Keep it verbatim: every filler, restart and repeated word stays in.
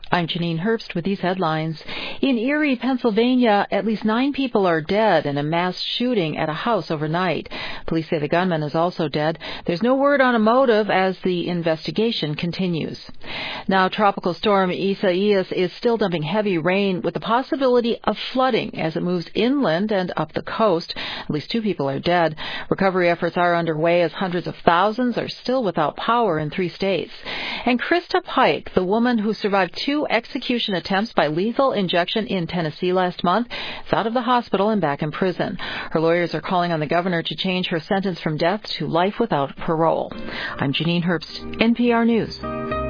I'm Janine Herbst with these headlines. In Erie, Pennsylvania, at least nine people are dead in a mass shooting at a house overnight. Police say the gunman is also dead. There's no word on a motive as the investigation continues. Now, Tropical Storm Isaias is still dumping heavy rain with the possibility of flooding as it moves inland and up the coast. At least two people are dead. Recovery efforts are underway as hundreds of thousands are still without power in three states. And Krista Pike, the woman who survived two execution attempts by lethal injection in Tennessee last month, is out of the hospital and back in prison. Her lawyers are calling on the governor to change her sentence from death to life without parole. I'm Janine Herbst, N P R News.